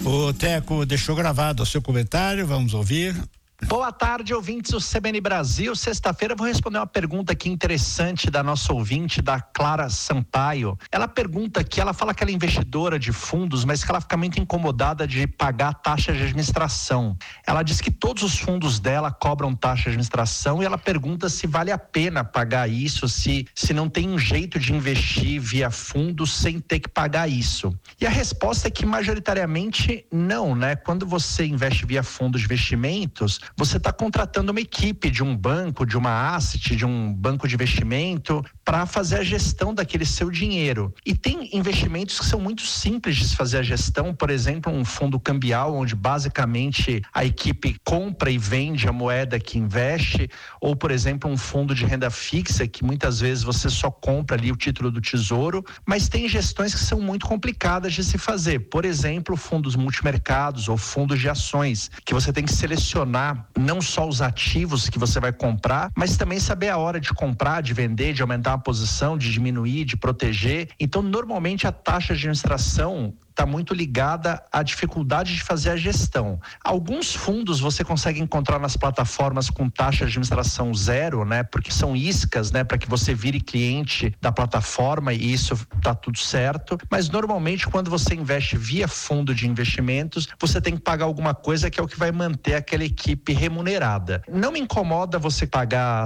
O Teco deixou gravado o seu comentário, vamos ouvir. Boa tarde, ouvintes do CBN Brasil. Sexta-feira eu vou responder uma pergunta aqui interessante da nossa ouvinte, da Clara Sampaio. Ela pergunta aqui, ela fala que ela é investidora de fundos, mas que ela fica muito incomodada de pagar taxa de administração. Ela diz que todos os fundos dela cobram taxa de administração e ela pergunta se vale a pena pagar isso, se não tem um jeito de investir via fundos sem ter que pagar isso. E a resposta é que majoritariamente não, né? Quando você investe via fundos de investimentos, você está contratando uma equipe de um banco, de uma asset, de um banco de investimento para fazer a gestão daquele seu dinheiro. E tem investimentos que são muito simples de se fazer a gestão, por exemplo, um fundo cambial, onde basicamente a equipe compra e vende a moeda que investe, ou por exemplo um fundo de renda fixa, que muitas vezes você só compra ali o título do tesouro, mas tem gestões que são muito complicadas de se fazer. Por exemplo, fundos multimercados ou fundos de ações, que você tem que selecionar não só os ativos que você vai comprar, mas também saber a hora de comprar, de vender, de aumentar a posição, de diminuir, de proteger. Então, normalmente a taxa de administração está muito ligada à dificuldade de fazer a gestão. Alguns fundos você consegue encontrar nas plataformas com taxa de administração zero, né? Porque são iscas, né? Para que você vire cliente da plataforma e isso está tudo certo. Mas normalmente quando você investe via fundo de investimentos, você tem que pagar alguma coisa que é o que vai manter aquela equipe remunerada. Não me incomoda você pagar